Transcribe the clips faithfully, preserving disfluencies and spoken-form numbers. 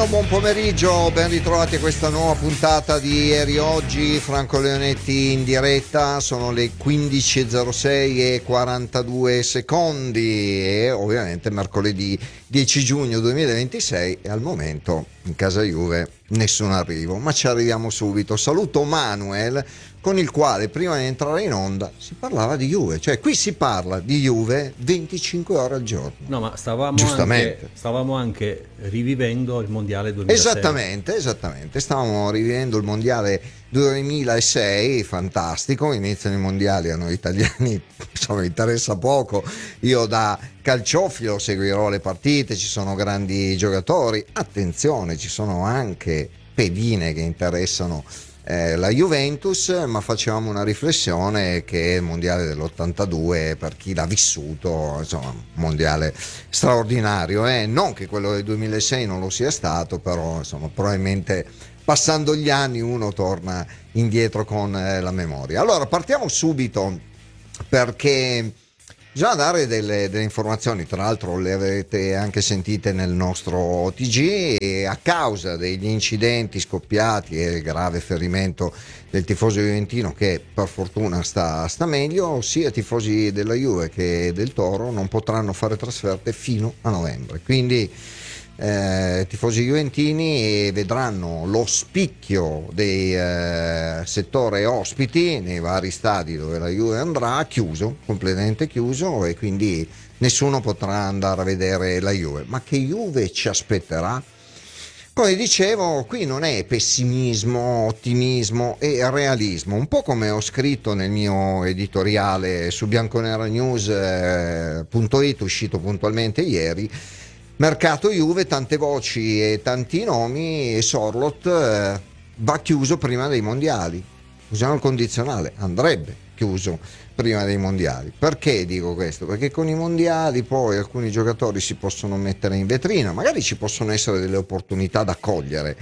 Buongiorno, buon pomeriggio, ben ritrovati a questa nuova puntata di Ieri Oggi. Franco Leonetti in diretta, sono le quindici e zero sei e quarantadue secondi e ovviamente mercoledì dieci giugno duemilaventisei e al momento in casa Juve nessun arrivo, ma ci arriviamo subito. Saluto Manuel, con il quale prima di entrare in onda si parlava di Juve, cioè qui si parla di Juve venticinque ore al giorno. No, ma stavamo Giustamente. anche, stavamo anche rivivendo il mondiale duemilasei. Esattamente, esattamente. Stavamo rivivendo il mondiale duemilasei, fantastico. Iniziano i mondiali, a noi italiani insomma interessa poco. Io da calciofilo seguirò le partite, ci sono grandi giocatori. Attenzione, ci sono anche pedine che interessano Eh, la Juventus, ma facevamo una riflessione che il mondiale dell'ottantadue, per chi l'ha vissuto, insomma, un mondiale straordinario, eh? Non che quello del duemilasei non lo sia stato, però insomma probabilmente passando gli anni uno torna indietro con eh, la memoria. Allora partiamo subito, perché bisogna dare delle, delle informazioni, tra l'altro le avete anche sentite nel nostro T G, e a causa degli incidenti scoppiati e il grave ferimento del tifoso juventino, che per fortuna sta, sta meglio, sia tifosi della Juve che del Toro non potranno fare trasferte fino a novembre, quindi Eh, tifosi juventini vedranno lo spicchio dei eh, settore ospiti nei vari stadi dove la Juve andrà chiuso, completamente chiuso, e quindi nessuno potrà andare a vedere la Juve. Ma che Juve ci aspetterà? Come dicevo, qui non è pessimismo, ottimismo e realismo, un po' come ho scritto nel mio editoriale su bianconeranews punto it, uscito puntualmente ieri. Mercato Juve, tante voci e tanti nomi, e Sorloth eh, va chiuso prima dei mondiali. Usiamo il condizionale, andrebbe chiuso prima dei mondiali. Perché dico questo? Perché con i mondiali poi alcuni giocatori si possono mettere in vetrina, magari ci possono essere delle opportunità da cogliere,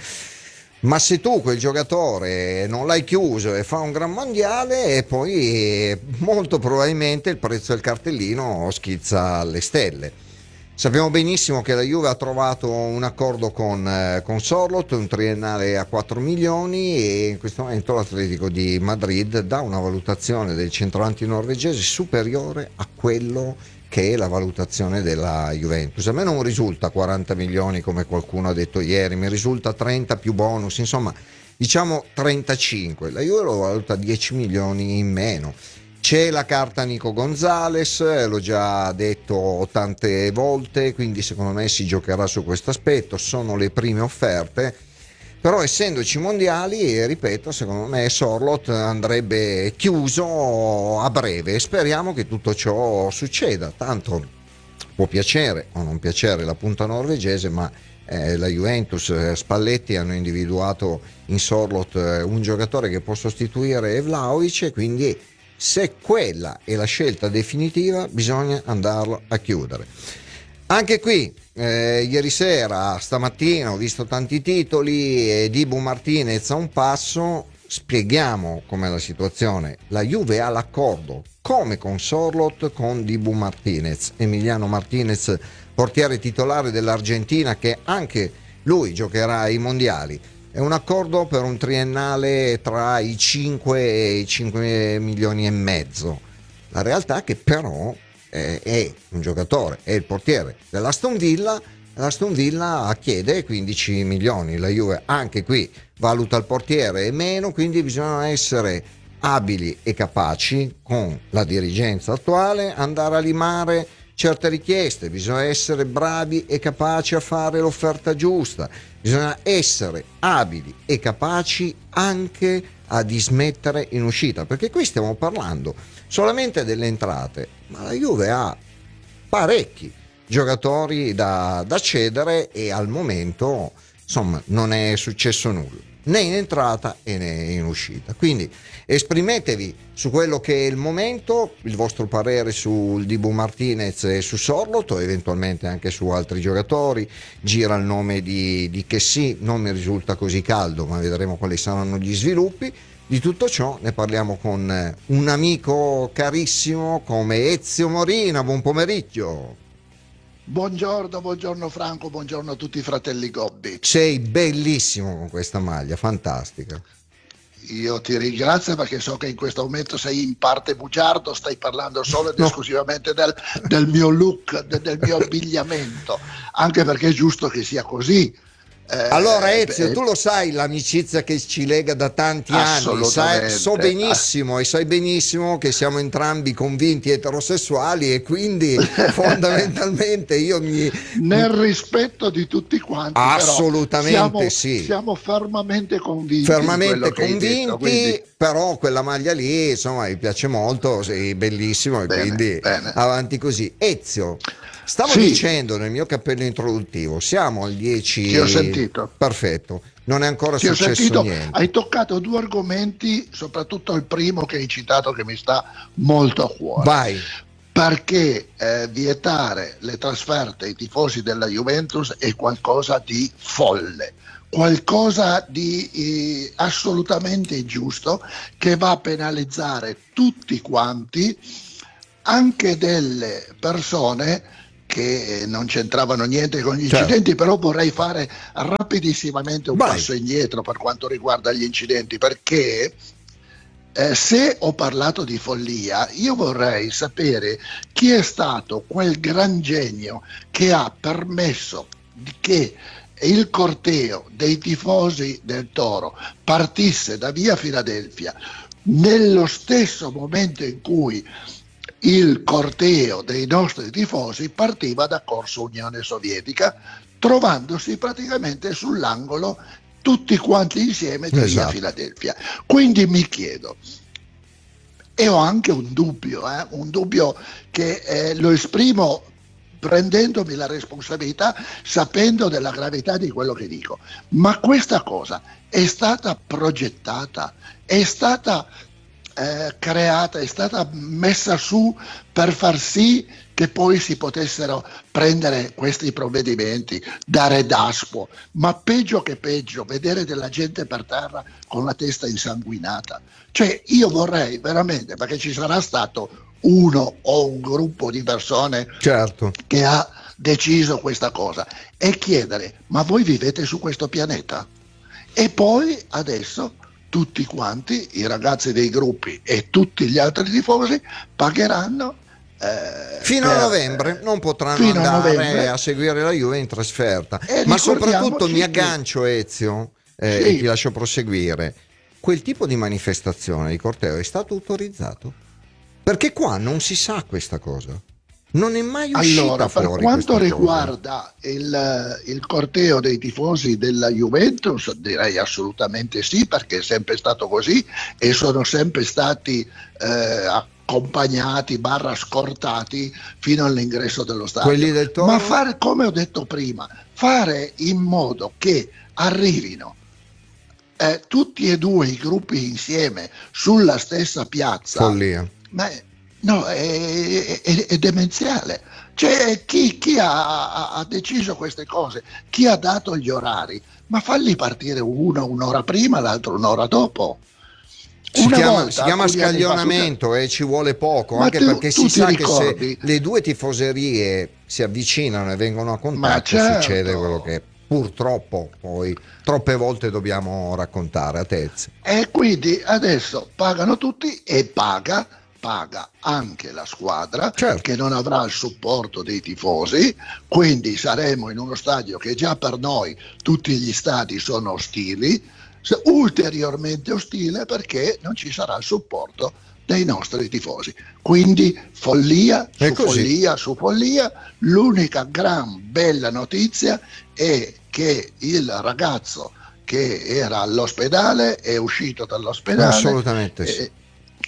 ma se tu quel giocatore non l'hai chiuso e fa un gran mondiale, e poi molto probabilmente il prezzo del cartellino schizza alle stelle. Sappiamo benissimo che la Juve ha trovato un accordo con, eh, con Sorloth, un triennale a quattro milioni, e in questo momento l'Atletico di Madrid dà una valutazione del centravanti norvegese superiore a quello che è la valutazione della Juventus. A me non risulta quaranta milioni come qualcuno ha detto ieri, mi risulta trenta più bonus, insomma diciamo trentacinque. La Juve lo valuta dieci milioni in meno. C'è la carta Nico Gonzalez, l'ho già detto tante volte, quindi secondo me si giocherà su questo aspetto. Sono le prime offerte, però essendoci mondiali, ripeto, secondo me Sorloth andrebbe chiuso a breve. Speriamo che tutto ciò succeda, tanto può piacere o non piacere la punta norvegese, ma eh, la Juventus, eh, Spalletti hanno individuato in Sorloth eh, un giocatore che può sostituire Vlahovic, e quindi se quella è la scelta definitiva bisogna andarlo a chiudere. Anche qui eh, ieri sera, stamattina ho visto tanti titoli, e Dibu Martinez a un passo. Spieghiamo com'è la situazione. La Juve ha l'accordo, come con Sorloth, con Dibu Martinez, Emiliano Martinez, portiere titolare dell'Argentina, che anche lui giocherà ai mondiali. È un accordo per un triennale tra i cinque e i cinque milioni e mezzo. La realtà è che però eh, è un giocatore, è il portiere dell'Aston Villa. L'Aston Villa chiede quindici milioni. La Juve anche qui valuta il portiere e meno, quindi bisogna essere abili e capaci con la dirigenza attuale, andare a limare certe richieste. Bisogna essere bravi e capaci a fare l'offerta giusta. Bisogna essere abili e capaci anche a dismettere in uscita, perché qui stiamo parlando solamente delle entrate, ma la Juve ha parecchi giocatori da, da cedere, e al momento insomma non è successo nulla, né in entrata né in uscita. Quindi esprimetevi su quello che è il momento, il vostro parere sul Dibu Martinez e su Sorloth, o eventualmente anche su altri giocatori. Gira il nome di, di Chessy, non mi risulta così caldo, ma vedremo quali saranno gli sviluppi. Di tutto ciò ne parliamo con un amico carissimo come Ezio Morina. Buon pomeriggio. Buongiorno, buongiorno Franco, buongiorno a tutti i fratelli Gobbi. Sei bellissimo con questa maglia, fantastica. Io ti ringrazio perché so che in questo momento sei in parte bugiardo, stai parlando solo ed No. esclusivamente del, del mio look, de- del mio abbigliamento, anche perché è giusto che sia così. Eh, Allora Ezio, beh, tu lo sai l'amicizia che ci lega da tanti anni, sai, Assolutamente. so benissimo e sai benissimo che siamo entrambi convinti eterosessuali e quindi fondamentalmente io mi... nel rispetto di tutti quanti, però Assolutamente siamo, sì. siamo fermamente convinti di quello fermamente che hai convinti, detto, quindi però quella maglia lì insomma mi piace molto, sei bellissimo e bene, quindi bene. avanti così. Ezio, stavo Sì. dicendo nel mio cappello introduttivo, siamo al dieci. Ti ho sentito. Perfetto, non è ancora Ti ho successo sentito, niente. hai toccato due argomenti, soprattutto il primo che hai citato che mi sta molto a cuore. Vai. Perché eh, vietare le trasferte ai tifosi della Juventus è qualcosa di folle, qualcosa di eh, assolutamente ingiusto, che va a penalizzare tutti quanti, anche delle persone che non c'entravano niente con gli Certo. incidenti, però vorrei fare rapidissimamente un Vai. passo indietro per quanto riguarda gli incidenti, perché eh, se ho parlato di follia, io vorrei sapere chi è stato quel gran genio che ha permesso di che il corteo dei tifosi del Toro partisse da via Filadelfia nello stesso momento in cui il corteo dei nostri tifosi partiva da Corso Unione Sovietica, trovandosi praticamente sull'angolo tutti quanti insieme di via Esatto. Filadelfia. Quindi mi chiedo, e ho anche un dubbio, eh, un dubbio che eh, lo esprimo prendendomi la responsabilità, sapendo della gravità di quello che dico, ma questa cosa è stata progettata, è stata eh, creata, è stata messa su per far sì che poi si potessero prendere questi provvedimenti, dare daspo, ma peggio che peggio, vedere della gente per terra con la testa insanguinata. Cioè io vorrei veramente, perché ci sarà stato uno o un gruppo di persone Certo. che ha deciso questa cosa, e chiedere: ma voi vivete su questo pianeta? E poi adesso tutti quanti i ragazzi dei gruppi e tutti gli altri tifosi pagheranno eh, Fino per, a novembre eh, non potranno fino a andare novembre. a seguire la Juve in trasferta. E Ma ricordiamoci soprattutto mi che- aggancio, Ezio, eh, Sì. e ti lascio proseguire. Quel tipo di manifestazione di corteo è stato autorizzato? Perché qua non si sa questa cosa. Non è mai uscita Allora, per fuori quanto questa cosa. riguarda il, il corteo dei tifosi della Juventus, direi assolutamente sì, perché è sempre stato così e sono sempre stati eh, accompagnati, barra scortati fino all'ingresso dello stadio. Quelli del Toro? Ma fare, come ho detto prima, fare in modo che arrivino eh, tutti e due i gruppi insieme sulla stessa piazza, Follia. ma è- no, è, è- è demenziale. Cioè, chi, chi ha, ha- ha deciso queste cose, chi ha dato gli orari, ma falli partire uno un'ora prima, l'altro un'ora dopo. Si Una chiama, volta, si chiama alcuni anni fa, scaglionamento e ci vuole poco, Ma anche tu- perché tu si ti sa ricordi? che se le due tifoserie si avvicinano e vengono a contatto certo. succede quello che purtroppo poi troppe volte dobbiamo raccontare a Tezze. E quindi adesso pagano tutti e paga, paga anche la squadra, Certo. che non avrà il supporto dei tifosi, quindi saremo in uno stadio che già per noi tutti gli stadi sono ostili, se- ulteriormente ostile perché non ci sarà il supporto dei nostri tifosi. Quindi follia È su così. follia su follia. L'unica gran bella notizia è che il ragazzo che era all'ospedale è uscito dall'ospedale. Assolutamente sì. eh,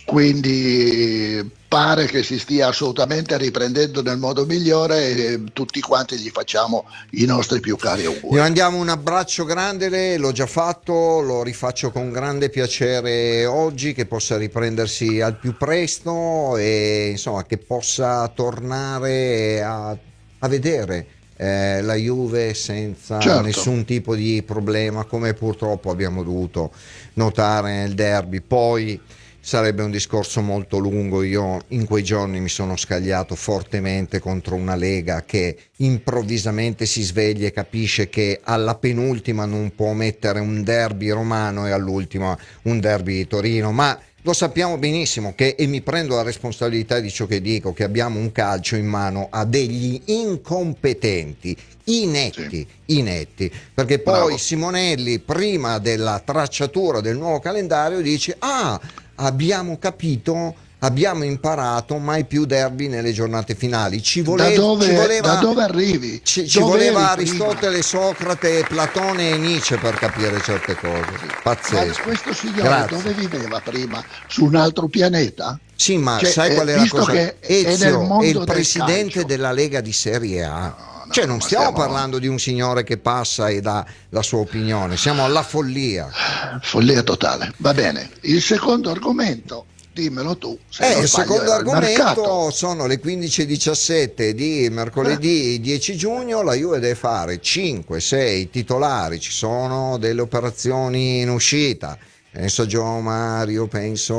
quindi pare che si stia assolutamente riprendendo nel modo migliore e tutti quanti gli facciamo i nostri più cari Gli auguri. mandiamo un abbraccio grande, l'ho già fatto, lo rifaccio con grande piacere oggi, che possa riprendersi al più presto e insomma che possa tornare a, a vedere eh, la Juve senza Certo. nessun tipo di problema, come purtroppo abbiamo dovuto notare nel derby. Poi sarebbe un discorso molto lungo. Io in quei giorni mi sono scagliato fortemente contro una Lega che improvvisamente si sveglia e capisce che alla penultima non può mettere un derby romano e all'ultima un derby di Torino, ma lo sappiamo benissimo che, e mi prendo la responsabilità di ciò che dico, che abbiamo un calcio in mano a degli incompetenti, inetti, sì. inetti, perché poi Bravo. Simonelli prima della tracciatura del nuovo calendario dice: ah, abbiamo capito, abbiamo imparato, mai più derby nelle giornate finali. Ci, vole- da, dove, ci voleva, da dove arrivi? Ci, ci dove voleva Aristotele, Socrate, Platone e Nietzsche per capire certe cose. Pazzesco. Ma questo signore Grazie. Dove viveva prima? Su un altro pianeta? Sì, ma cioè, sai qual è eh, la cosa? Che Ezio è, è il presidente calcio. della Lega di Serie A. No, no, cioè non stiamo, stiamo parlando di un signore che passa e dà la sua opinione, siamo alla follia. Follia totale. Va bene. Il secondo argomento, dimmelo tu. Se Eh, non il sbaglio, secondo era il argomento mercato. sono le quindici e diciassette di mercoledì dieci giugno. La Juve deve fare cinque sei titolari, ci sono delle operazioni in uscita. Penso a Gio Mario, penso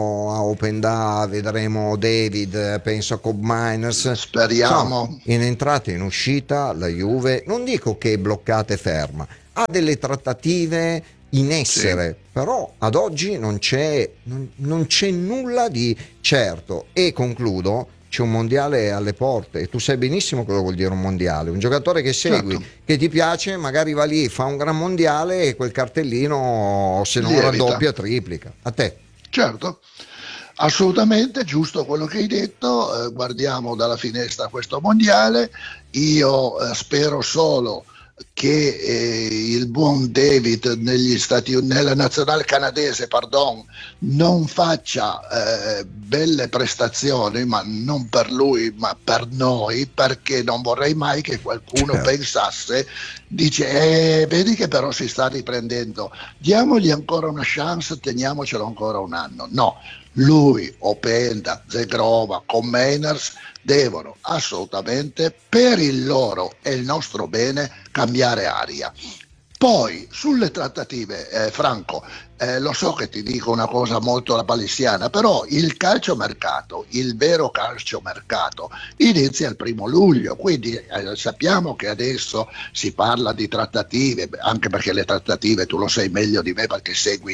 a Openda, vedremo David, penso a Cobb Miners. Speriamo. Insomma, in entrata e in uscita la Juve, non dico che è bloccata e ferma, ha delle trattative in essere, sì. Però ad oggi non c'è, non, non c'è nulla di certo. E concludo, c'è un mondiale alle porte e tu sai benissimo cosa vuol dire un mondiale, un giocatore che segui, certo. che ti piace, magari va lì, fa un gran mondiale e quel cartellino, se non Lievita. raddoppia, triplica. A te. Certo, assolutamente giusto quello che hai detto. Eh, guardiamo dalla finestra questo mondiale. Io eh, spero solo che eh, il buon David negli Stati, nella nazionale canadese pardon, non faccia eh, belle prestazioni, ma non per lui ma per noi, perché non vorrei mai che qualcuno certo. pensasse, dice eh, vedi che però si sta riprendendo, diamogli ancora una chance, teniamocelo ancora un anno. No, lui, Openda, Zegrova, Comeiners devono assolutamente, per il loro e il nostro bene, cambiare aria. Poi sulle trattative, eh, Franco, eh, lo so che ti dico una cosa molto lapalissiana, però il calciomercato, il vero calciomercato, inizia il primo luglio, quindi eh, sappiamo che adesso si parla di trattative, anche perché le trattative, tu lo sai meglio di me perché segui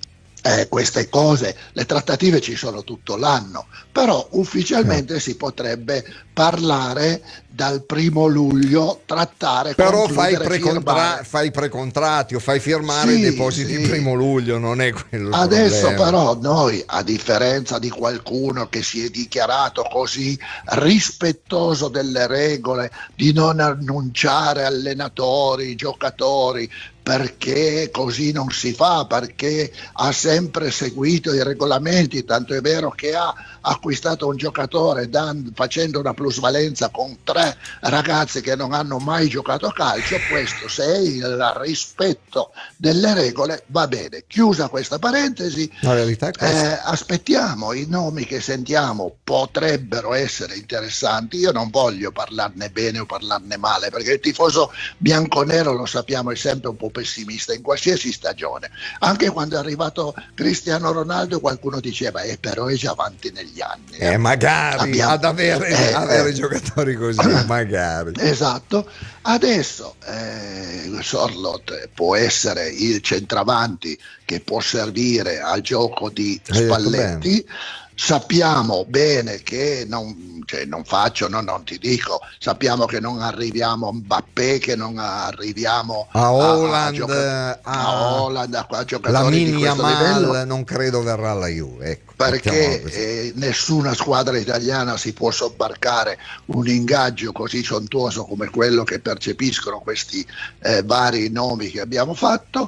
Eh, queste cose, le trattative ci sono tutto l'anno, però ufficialmente si potrebbe parlare dal primo luglio, trattare, però fai, concludere, precontra- fai precontratti o fai firmare sì, i depositi sì. il primo luglio, non è quello il adesso problema. però noi, a differenza di qualcuno che si è dichiarato così rispettoso delle regole di non annunciare allenatori, giocatori, perché così non si fa, perché ha sempre seguito i regolamenti, tanto è vero che ha acquistato un giocatore dan, facendo una plusvalenza con tre ragazzi che non hanno mai giocato a calcio. Questo, se è il rispetto delle regole, va bene. Chiusa questa parentesi, la verità è questa. Eh, aspettiamo, i nomi che sentiamo potrebbero essere interessanti. Io non voglio parlarne bene o parlarne male, perché il tifoso bianconero, lo sappiamo, è sempre un po' pessimista in qualsiasi stagione. Anche quando è arrivato Cristiano Ronaldo qualcuno diceva eh, però è già avanti negli anni. Eh, magari Abbiamo, ad avere, eh, avere eh, giocatori così, magari. Esatto. Adesso eh, Sorloth può essere il centravanti che può servire al gioco di Spalletti. Sappiamo bene che non, cioè non faccio, no, non ti dico, sappiamo che non arriviamo a Mbappé, che non arriviamo a Holland, a, a, gioca- a, a Holland, a, a giocatori la di questo livello. Non credo verrà alla Juve, ecco, perché eh, nessuna squadra italiana si può sobbarcare un ingaggio così sontuoso come quello che percepiscono questi eh, vari nomi che abbiamo fatto.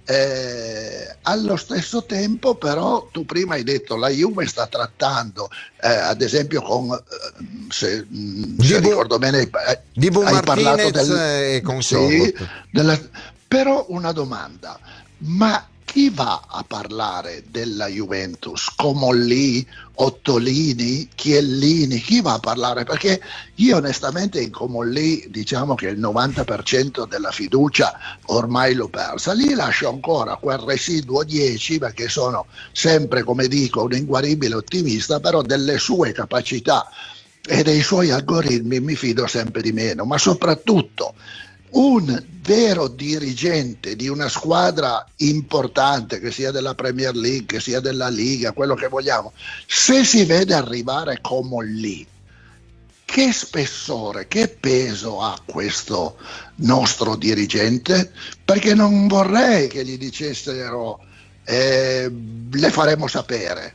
Eh, allo stesso tempo però tu prima hai detto la Juve sta trattando eh, ad esempio con eh, se, se Dibu, ricordo bene eh, Dibu hai Martinez parlato del, e con sì, della, però una domanda, ma chi va a parlare della Juventus? Comolli, Ottolini, Chiellini, chi va a parlare? Perché io onestamente in Comolli diciamo che il novanta per cento della fiducia ormai l'ho persa, lì lascio ancora quel residuo dieci perché sono sempre, come dico, un inguaribile ottimista, però delle sue capacità e dei suoi algoritmi mi fido sempre di meno, ma soprattutto un vero dirigente di una squadra importante, che sia della Premier League, che sia della Liga, quello che vogliamo, se si vede arrivare come lì, che spessore, che peso ha questo nostro dirigente? Perché non vorrei che gli dicessero eh, le faremo sapere.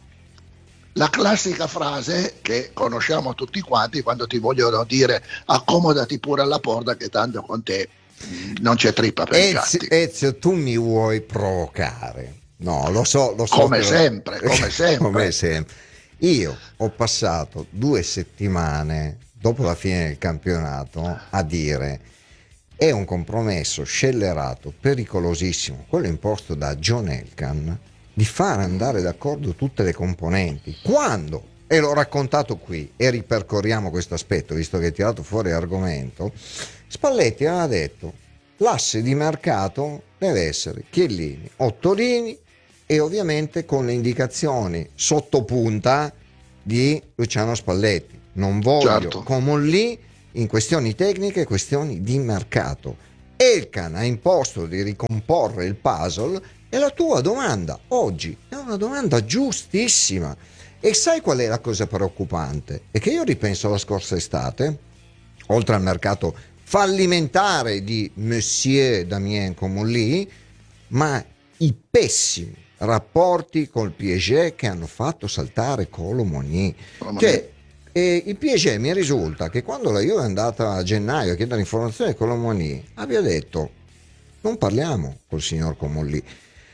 La classica frase che conosciamo tutti quanti quando ti vogliono dire accomodati pure alla porta che tanto con te non c'è trippa per i Ezio, gatti. Ezio, tu mi vuoi provocare? No, lo so, lo so. Come che... sempre, come sempre. come sempre. Io ho passato due settimane dopo la fine del campionato a dire è un compromesso scellerato, pericolosissimo, quello imposto da John Elkann, di far andare d'accordo tutte le componenti. Quando, e l'ho raccontato qui, e ripercorriamo questo aspetto, visto che hai tirato fuori argomento, Spalletti aveva detto l'asse di mercato deve essere Chiellini, Ottolini e ovviamente con le indicazioni sottopunta di Luciano Spalletti. Non voglio Certo. Comolli in questioni tecniche, questioni di mercato. Elkann ha imposto di ricomporre il puzzle. E la tua domanda oggi è una domanda giustissima. E sai qual è la cosa preoccupante? È che io ripenso alla scorsa estate, oltre al mercato fallimentare di Monsieur Damien Comolli, ma i pessimi rapporti col P S G che hanno fatto saltare Kolo Muani. Cioè, eh, il P S G mi risulta che quando la Juve è andata a gennaio a chiedere informazioni di Kolo Muani abbia detto non parliamo col signor Comolli.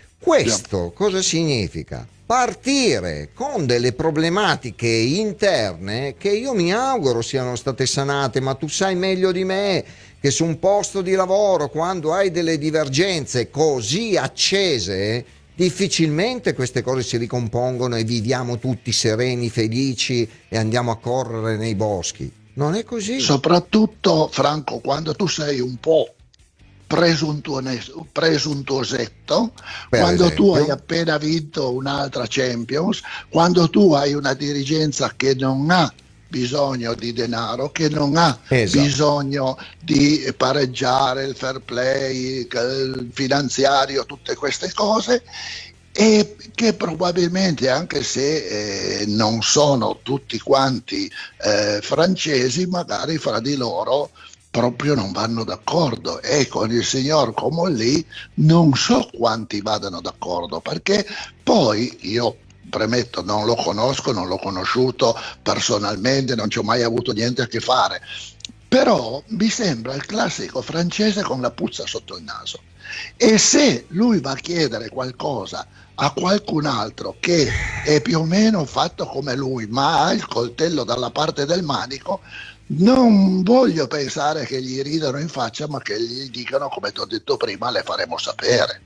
Questo cosa significa? Partire con delle problematiche interne che io mi auguro siano state sanate, ma tu sai meglio di me che su un posto di lavoro, quando hai delle divergenze così accese, difficilmente queste cose si ricompongono e viviamo tutti sereni, felici e andiamo a correre nei boschi. Non è così. Soprattutto, Franco, quando tu sei un po' presuntuosetto, Per quando esempio. tu hai appena vinto un'altra Champions, quando tu hai una dirigenza che non ha bisogno di denaro, che non ha Esatto. bisogno di pareggiare il fair play il finanziario, tutte queste cose, e che probabilmente, anche se eh, non sono tutti quanti eh, francesi, magari fra di loro proprio non vanno d'accordo, e con il signor Comolli non so quanti vadano d'accordo, perché poi io premetto non lo conosco, non l'ho conosciuto personalmente, non ci ho mai avuto niente a che fare, però mi sembra il classico francese con la puzza sotto il naso, e se lui va a chiedere qualcosa a qualcun altro che è più o meno fatto come lui ma ha il coltello dalla parte del manico, non voglio pensare che gli ridano in faccia, ma che gli dicano, come ti ho detto prima, le faremo sapere.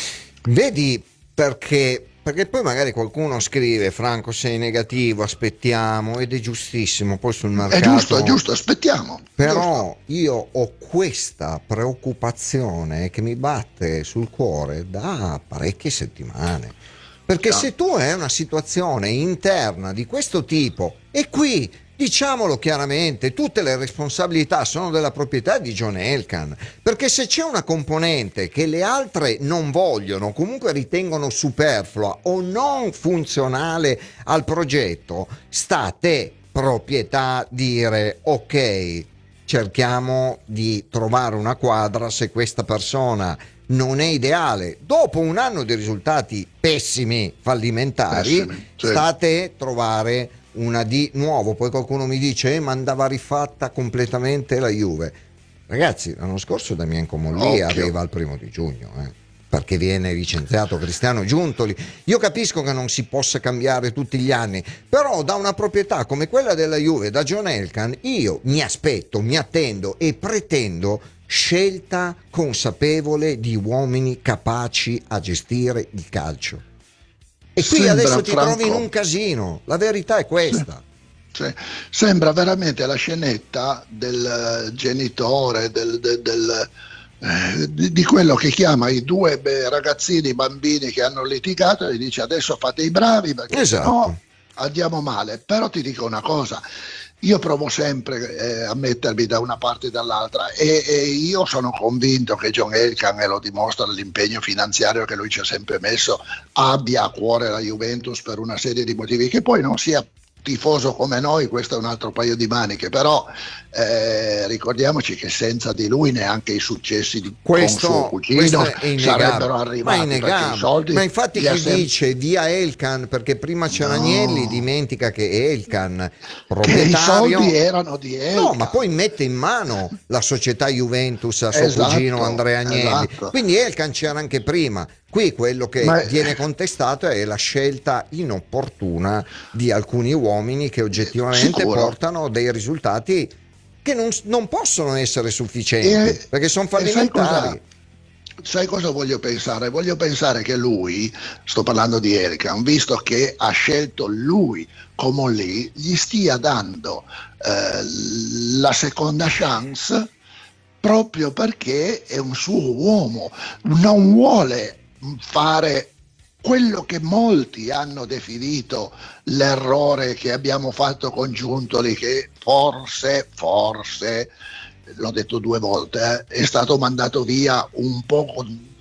Vedi perché, perché poi magari qualcuno scrive Franco sei negativo, aspettiamo, ed è giustissimo, poi sul mercato... È giusto, è giusto, aspettiamo. Però giusto. io ho questa preoccupazione che mi batte sul cuore da parecchie settimane. Perché Già. se tu hai una situazione interna di questo tipo, e qui diciamolo chiaramente, tutte le responsabilità sono della proprietà di John Elkann, perché se c'è una componente che le altre non vogliono, comunque ritengono superflua o non funzionale al progetto, sta a te, proprietà, dire ok, cerchiamo di trovare una quadra. Se questa persona non è ideale dopo un anno di risultati pessimi, fallimentari, Pessimi, sì. sta a te trovare una di nuovo. Poi qualcuno mi dice eh, ma andava rifatta completamente la Juve. Ragazzi, l'anno scorso Damien Comolli Occhio. arriva al primo di giugno eh, perché viene licenziato Cristiano Giuntoli. Io capisco che non si possa cambiare tutti gli anni, però da una proprietà come quella della Juve, da John Elkann, io mi aspetto, mi attendo e pretendo scelta consapevole di uomini capaci a gestire il calcio. E qui Sembra, adesso ti Franco, trovi in un casino, la verità è questa. Sì. Sembra veramente la scenetta del genitore, del, del, del, eh, di, di quello che chiama i due beh, ragazzini, bambini che hanno litigato, e dice adesso fate i bravi perché Esatto. sennò andiamo male. Però ti dico una cosa, io provo sempre eh, a mettermi da una parte e dall'altra, e, e io sono convinto che John Elkann, e lo dimostra l'impegno finanziario che lui ci ha sempre messo, abbia a cuore la Juventus per una serie di motivi. Che poi non sia tifoso come noi, questo è un altro paio di maniche, però eh, ricordiamoci che senza di lui neanche i successi di Questo, con suo cugino questo è sarebbero ma arrivati, è perché i innegabile. soldi Ma infatti li ha chi sempre- dice via Elkann, perché prima c'era No. Agnelli, dimentica che Elkann, che i proprietario, soldi erano di Elkann. no, ma poi mette in mano la società Juventus a suo Esatto, cugino Andrea Agnelli. esatto. Quindi Elkann c'era anche prima. Qui quello che Ma- viene contestato è la scelta inopportuna di alcuni uomini che oggettivamente Sicuro. portano dei risultati che non, non possono essere sufficienti, E- perché sono e sai fallimentari. cosa- Sai cosa voglio pensare? Voglio pensare che lui, sto parlando di Elkann, visto che ha scelto lui come lì, gli stia dando eh, la seconda chance proprio perché è un suo uomo, non vuole fare quello che molti hanno definito l'errore che abbiamo fatto con Giuntoli, che forse, forse, l'ho detto due volte, eh, è stato mandato via un po' con